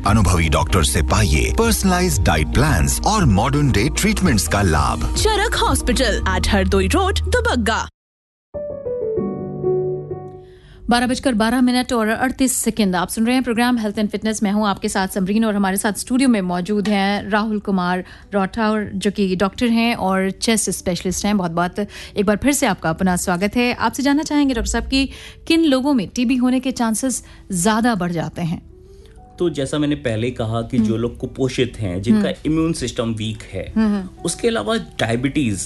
अनुभवी डॉक्टर से पाइए पर्सनलाइज्ड डाइट प्लान्स और मॉडर्न डे ट्रीटमेंट्स का लाभ। चरक hospital eight Hardoi road, Dubagga. 12:12 और 38 सेकंड। आप सुन रहे हैं प्रोग्राम हेल्थ एंड फिटनेस। मैं हूं आपके साथ समरीन और हमारे साथ स्टूडियो में मौजूद हैं राहुल कुमार राठौर, जो कि डॉक्टर हैं और चेस्ट स्पेशलिस्ट हैं। बहुत बहुत एक बार फिर से आपका अपना स्वागत है। आपसे जानना चाहेंगे डॉक्टर साहब कि किन लोगों में टीबी होने के चांसेस ज़्यादा बढ़ जाते हैं? तो जैसा मैंने पहले कहा कि जो लोग कुपोषित हैं, जिनका इम्यून सिस्टम वीक है, उसके अलावा डायबिटीज